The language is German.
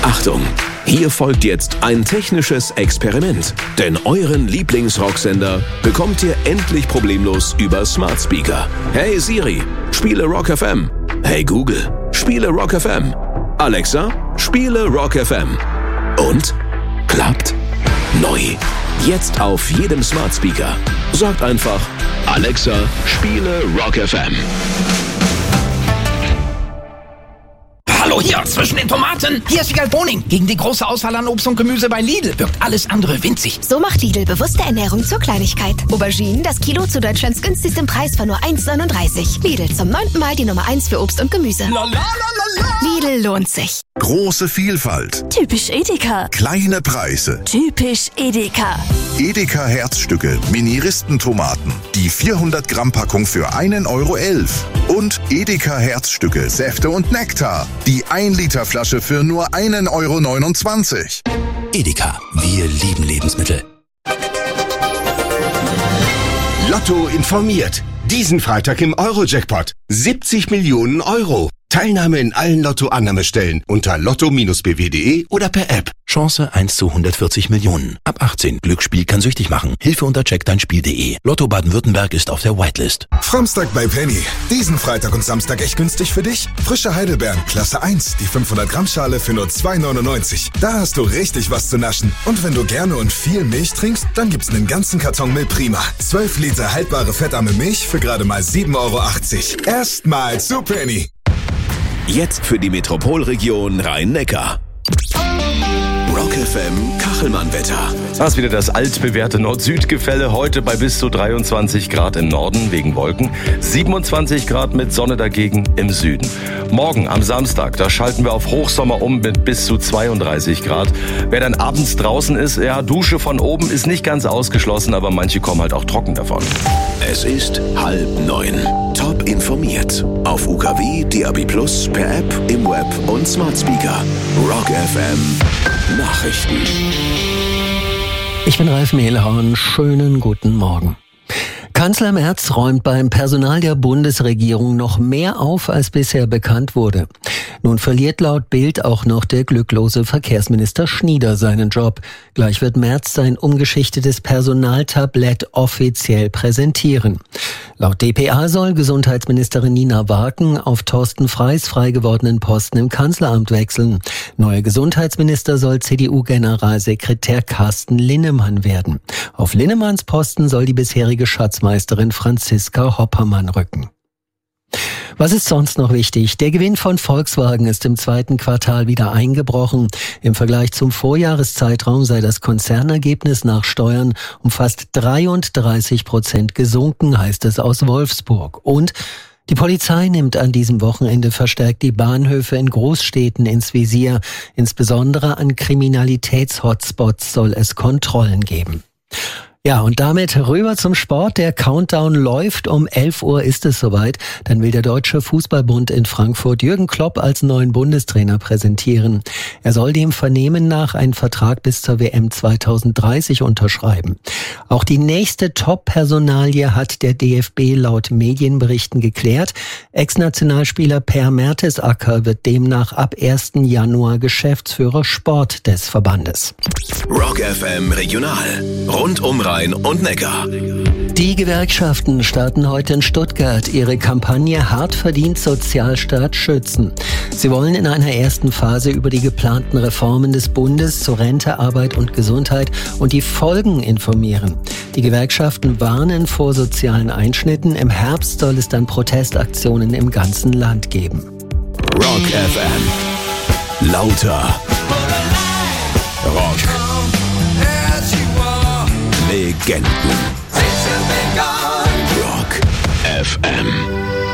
Achtung! Hier folgt jetzt ein technisches Experiment. Denn euren Lieblingsrocksender bekommt ihr endlich problemlos über Smart Speaker. Hey Siri, spiele Rock FM. Hey Google, spiele Rock FM. Alexa, spiele Rock FM. Und? Klappt? Neu. Jetzt auf jedem Smart Speaker. Sagt einfach, Alexa, spiele Rock FM. Hallo hier, zwischen den Tomaten. Hier ist Wiegald Boning. Gegen die große Auswahl an Obst und Gemüse bei Lidl wirkt alles andere winzig. So macht Lidl bewusste Ernährung zur Kleinigkeit. Auberginen, das Kilo zu Deutschlands günstigstem Preis von nur 1,39. Lidl zum 9. Mal die Nummer 1 für Obst und Gemüse. Lidl lohnt sich. Große Vielfalt. Typisch Edeka. Kleine Preise. Typisch Edeka. Edeka Herzstücke, Mini-Ristentomaten. Die 400 Gramm Packung für 1,11 €. Und Edeka Herzstücke, Säfte und Nektar. Die 1 Liter Flasche für nur 1,29 €. Edeka, wir lieben Lebensmittel. Lotto informiert. Diesen Freitag im Euro-Jackpot. 70 Millionen Euro. Teilnahme in allen Lotto-Annahmestellen unter lotto-bw.de oder per App. Chance 1 zu 140 Millionen. Ab 18. Glücksspiel kann süchtig machen. Hilfe unter checkdeinspiel.de. Lotto Baden-Württemberg ist auf der Whitelist. Framstag bei Penny. Diesen Freitag und Samstag echt günstig für dich? Frische Heidelbeeren, Klasse 1, die 500 Gramm Schale für nur 2,99. Da hast du richtig was zu naschen. Und wenn du gerne und viel Milch trinkst, dann gibt's einen ganzen Karton Milch Prima. 12 Liter haltbare fettarme Milch für gerade mal 7,80 €. Erstmal zu Penny. Jetzt für die Metropolregion Rhein-Neckar. Rock FM Kachelmann-Wetter. Das ist wieder das altbewährte Nord-Süd-Gefälle. Heute bei bis zu 23 Grad im Norden wegen Wolken. 27 Grad mit Sonne dagegen im Süden. Morgen am Samstag, da schalten wir auf Hochsommer um mit bis zu 32 Grad. Wer dann abends draußen ist, ja, Dusche von oben ist nicht ganz ausgeschlossen, aber manche kommen halt auch trocken davon. Es ist 8:30. Top informiert. Auf UKW, DAB+, per App, im Web und Smart Speaker. Rock FM Nachrichten. Ich bin Ralf Mehlhorn. Schönen guten Morgen. Kanzler Merz räumt beim Personal der Bundesregierung noch mehr auf, als bisher bekannt wurde. Nun verliert laut Bild auch noch der glücklose Verkehrsminister Schnieder seinen Job. Gleich wird Merz sein umgeschichtetes Personaltablett offiziell präsentieren. Laut dpa soll Gesundheitsministerin Nina Warken auf Thorsten Freys frei gewordenen Posten im Kanzleramt wechseln. Neuer Gesundheitsminister soll CDU-Generalsekretär Carsten Linnemann werden. Auf Linnemanns Posten soll die bisherige Schatzmeisterin Franziska Hoppermann rücken. Was ist sonst noch wichtig? Der Gewinn von Volkswagen ist im zweiten Quartal wieder eingebrochen. Im Vergleich zum Vorjahreszeitraum sei das Konzernergebnis nach Steuern um fast 33% gesunken, heißt es aus Wolfsburg. Und die Polizei nimmt an diesem Wochenende verstärkt die Bahnhöfe in Großstädten ins Visier. Insbesondere an Kriminalitäts-Hotspots soll es Kontrollen geben. Ja, und damit rüber zum Sport. Der Countdown läuft. Um 11 Uhr ist es soweit. Dann will der Deutsche Fußballbund in Frankfurt Jürgen Klopp als neuen Bundestrainer präsentieren. Er soll dem Vernehmen nach einen Vertrag bis zur WM 2030 unterschreiben. Auch die nächste Top-Personalie hat der DFB laut Medienberichten geklärt. Ex-Nationalspieler Per Mertesacker wird demnach ab 1. Januar Geschäftsführer Sport des Verbandes. Rock FM Regional. Rund um Rhein und Neckar. Die Gewerkschaften starten heute in Stuttgart ihre Kampagne Hart verdient Sozialstaat schützen. Sie wollen in einer ersten Phase über die geplanten Reformen des Bundes zu Rente, Arbeit und Gesundheit und die Folgen informieren. Die Gewerkschaften warnen vor sozialen Einschnitten. Im Herbst soll es dann Protestaktionen im ganzen Land geben. Rock FM. Lauter. Rock. Legenden. Rock FM.